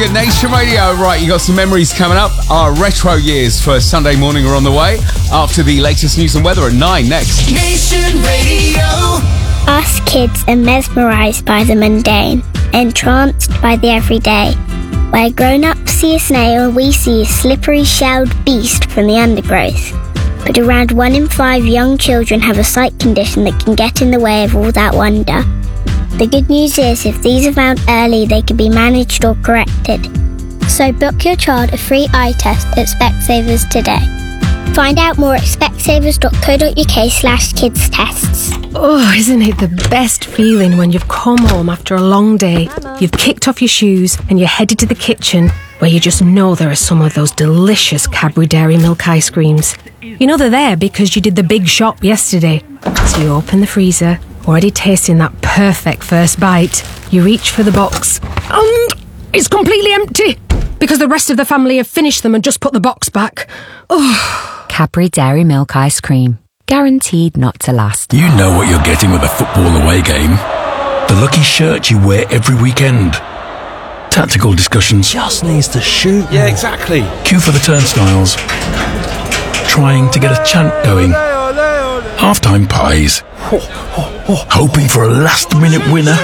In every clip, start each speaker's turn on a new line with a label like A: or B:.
A: at Nation Radio. Right, you got some memories coming up. Our retro years for Sunday morning are on the way. After the latest news and weather at 9 next.
B: Nation Radio.
C: Us kids are mesmerised by the mundane, entranced by the everyday. Where grown-ups see a snail, we see a slippery shelled beast from the undergrowth. But around 1 in 5 young children have a sight condition that can get in the way of all that wonder. The good news is, if these are found early, they can be managed or corrected. So book your child a free eye test at Specsavers today. Find out more at specsavers.co.uk/kidstests.
D: Oh, isn't it the best feeling when you've come home after a long day, you've kicked off your shoes and you're headed to the kitchen where you just know there are some of those delicious Cadbury Dairy Milk ice creams. You know they're there because you did the big shop yesterday. So you open the freezer, already tasting that perfect first bite. You reach for the box and it's completely empty because the rest of the family have finished them and just put the box back. Oh.
E: Cadbury Dairy Milk ice cream. Guaranteed not to last.
F: You know what you're getting with a football away game. The lucky shirt you wear every weekend. Tactical discussions.
G: Just needs to shoot.
F: Yeah, exactly. Queue for the turnstiles. Trying to get a chant going. Half-time pies. Hoping for a last-minute winner.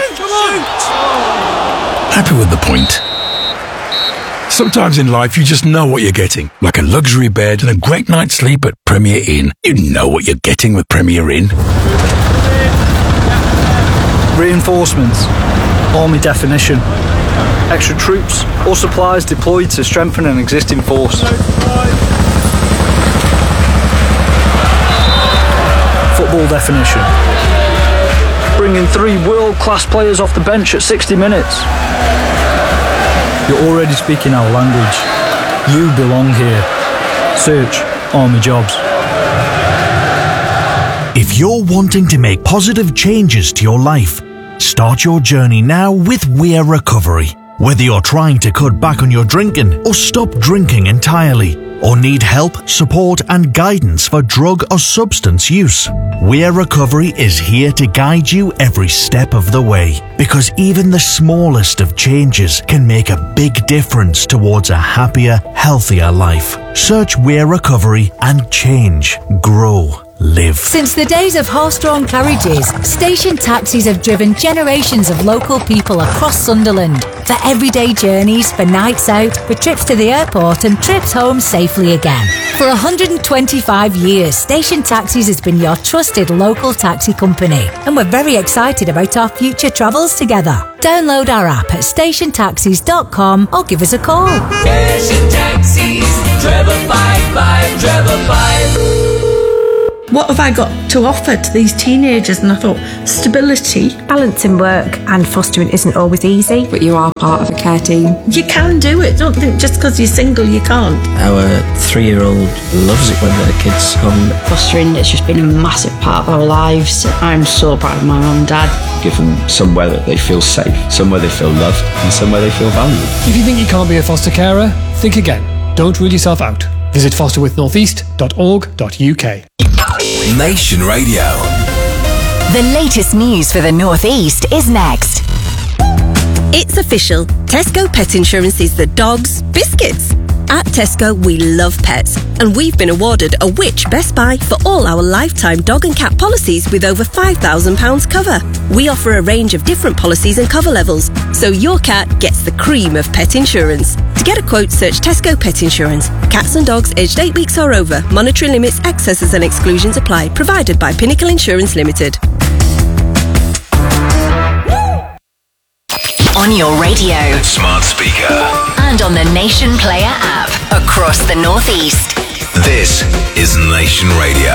F: Happy with the point. Sometimes in life you just know what you're getting. Like a luxury bed and a great night's sleep at Premier Inn. You know what you're getting with Premier Inn.
H: Reinforcements. Army definition. Extra troops or supplies deployed to strengthen an existing force. Football definition. Bringing 3 world-class players off the bench at 60 minutes. You're already speaking our language. You belong here. Search Army Jobs.
G: If you're wanting to make positive changes to your life, start your journey now with Weir Recovery. Whether you're trying to cut back on your drinking or stop drinking entirely, or need help, support and guidance for drug or substance use, Weir Recovery is here to guide you every step of the way, because even the smallest of changes can make a big difference towards a happier, healthier life. Search Weir Recovery and change, grow, live.
I: Since the days of horse-drawn carriages, station taxis have driven generations of local people across Sunderland for everyday journeys, for nights out, for trips to the airport and trips home safely again. For 125 years, Station Taxis has been your trusted local taxi company, and we're very excited about our future travels together. Download our app at stationtaxis.com or give us a call.
B: Station Taxis, Trevor 55, Trevor 5.
J: What have I got to offer to these teenagers? And I thought, stability.
D: Balancing work and fostering isn't always easy, but you are part of a care team.
J: You can do it. Don't think just because you're single you can't.
K: Our 3-year-old loves it when the kids come.
L: Fostering, it's just been a massive part of our lives. I'm so proud of my mum and dad.
M: Give them somewhere that they feel safe, somewhere they feel loved, and somewhere they feel valued.
N: If you think you can't be a foster carer, think again. Don't rule yourself out. Visit fosterwithnortheast.org.uk.
B: Nation Radio.
O: The latest news for the North East is next.
P: It's official. Tesco Pet Insurance is the dog's biscuits. At Tesco, we love pets, and we've been awarded a Which Best Buy for all our lifetime dog and cat policies with over £5,000 cover. We offer a range of different policies and cover levels, so your cat gets the cream of pet insurance. To get a quote, search Tesco Pet Insurance. Cats and dogs aged 8 weeks or over. Monetary limits, excesses and exclusions apply. Provided by Pinnacle Insurance Limited.
O: On your radio,
B: smart speaker,
O: and on the Nation Player app across the North East.
B: This is Nation Radio.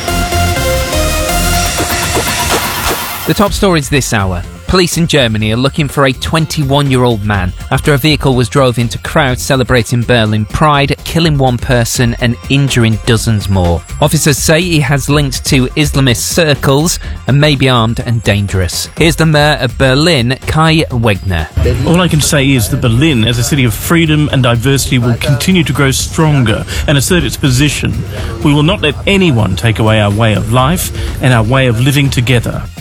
Q: The top stories this hour. Police in Germany are looking for a 21-year-old man after a vehicle was drove into crowds celebrating Berlin Pride, killing one person and injuring dozens more. Officers say he has links to Islamist circles and may be armed and dangerous. Here's the mayor of Berlin, Kai Wegner.
R: All I can say is that Berlin, as a city of freedom and diversity, will continue to grow stronger and assert its position. We will not let anyone take away our way of life and our way of living together.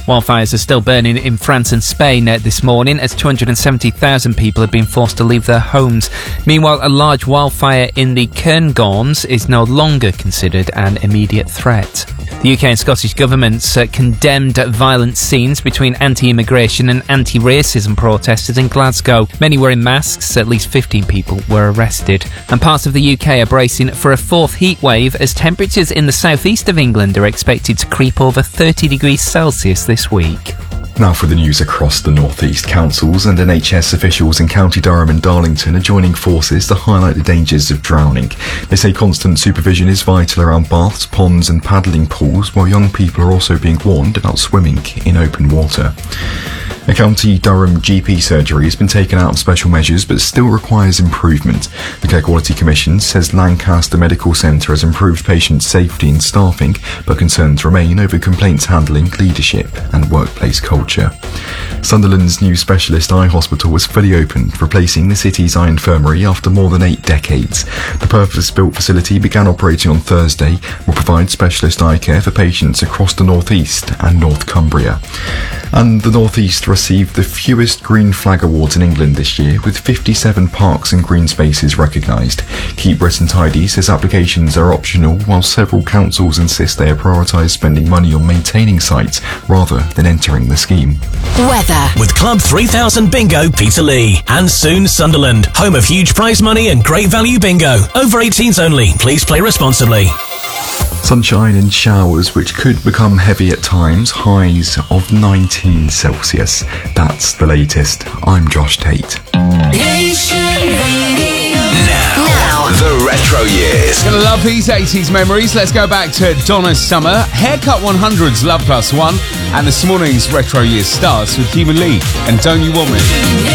Q: Wildfires are still burning in France and Spain this morning as 270,000 people have been forced to leave their homes. Meanwhile, a large wildfire in the Cairngorms is no longer considered an immediate threat. The UK and Scottish governments condemned violent scenes between anti-immigration and anti-racism protesters in Glasgow. Many were in masks, at least 15 people were arrested. And parts of the UK are bracing for a fourth heat wave as temperatures in the southeast of England are expected to creep over 30 degrees Celsius this week.
S: Now for the news across the North East. Councils and NHS officials in County Durham and Darlington are joining forces to highlight the dangers of drowning. They say constant supervision is vital around baths, ponds and paddling pools, while young people are also being warned about swimming in open water. A County Durham GP surgery has been taken out of special measures but still requires improvement. The Care Quality Commission says Lancaster Medical Centre has improved patient safety and staffing, but concerns remain over complaints handling, leadership and workplace culture. Sunderland's new specialist eye hospital was fully opened, replacing the city's eye infirmary after more than 8 decades. The purpose-built facility began operating on Thursday and will provide specialist eye care for patients across the North East and North Cumbria. And the North East received the fewest Green Flag Awards in England this year, with 57 parks and green spaces recognised. Keep Britain Tidy says applications are optional, while several councils insist they have prioritised spending money on maintaining sites rather than entering the scheme.
O: Weather.
T: With Club 3000 Bingo Peterlee and soon Sunderland, home of huge prize money and great value bingo. Over 18s only. Please play responsibly.
S: Sunshine and showers which could become heavy at times, highs of 19 Celsius. That's the latest. I'm Josh Tate.
B: Now, the retro years.
A: Gonna love these 80s memories. Let's go back to Donna's Summer, Haircut 100's Love Plus One, and this morning's retro years starts with Human League and Don't You Want Me.